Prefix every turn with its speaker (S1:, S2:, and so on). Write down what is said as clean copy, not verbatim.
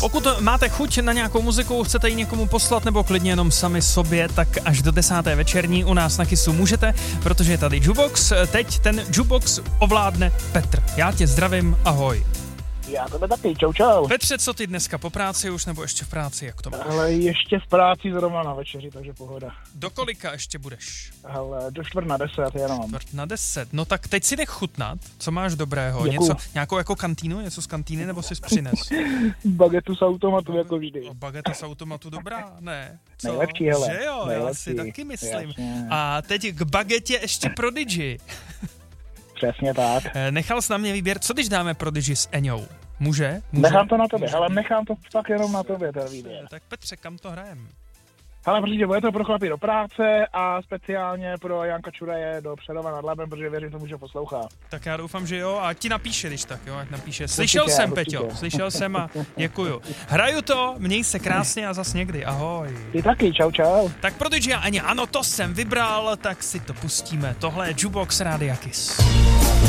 S1: Pokud máte chuť na nějakou muziku, chcete ji někomu poslat nebo klidně jenom sami sobě, tak až do 10. večerní u nás na Kissu můžete, protože je tady Jukebox. Teď ten Jukebox ovládne Petr. Já tě zdravím, ahoj.
S2: Já tebe taky, čau.
S1: Petře, co ty dneska po práci už nebo ještě v práci, jak to máš?
S2: Ale ještě v práci zrovna na večeři, takže pohoda.
S1: Do kolika ještě budeš?
S2: Ale do 9:45 jenom.
S1: 9:45, no tak teď si nech chutnat, co máš dobrého,
S2: Děkuju.
S1: nějakou jako kantýnu, něco z kantýny, nebo si přines?
S2: Bagetu z automatu, jako vždy.
S1: Bageta z automatu dobrá, ne? Co?
S2: Nejlepší, hele.
S1: Že jo,
S2: Nejlepší.
S1: já si taky myslím.
S2: Jasně.
S1: A teď k bagetě ještě Prodigy.
S2: Přesně tak.
S1: Nechal jsi na mě výběr, co když dáme Prodigy s Eňou? Může?
S2: Nechám to na tobě, hele, nechám to fakt jenom na tobě, ten výběr.
S1: Tak Petře, kam to hrajem?
S2: Hele, protože bude to pro chlapy do práce a speciálně pro Janka Čuraje do Přerova nad Labem, protože věřím tomu, že poslouchá.
S1: Tak já doufám, že jo, a ti napíše, když tak, jo, ať napíše. Slyšel jsem,
S2: určitě.
S1: Peťo, slyšel jsem a děkuju. Hraju to, měj se krásně a zas někdy, ahoj.
S2: Ty taky, čau.
S1: Tak Prodigy a Eňa, ano, to jsem vybral, tak si to pustíme. Tohle je Jukebox Rádia Kiss.